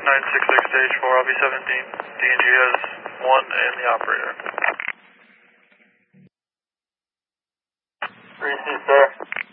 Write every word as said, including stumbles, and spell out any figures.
nine six six stage four, L V seventeen. D N G has one and the operator. Receive, sir.